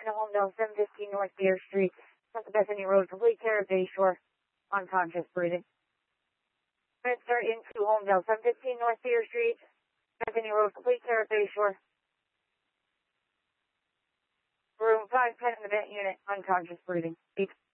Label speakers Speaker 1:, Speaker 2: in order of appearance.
Speaker 1: to Homedale, 715 North Deer Street, South Bethany Road, complete care of Bayshore, unconscious breathing. Transfer into Homedale, 715 North Deer Street, Bethany Road, complete care of Bayshore. Room 510 in the vent unit, unconscious breathing. Beep.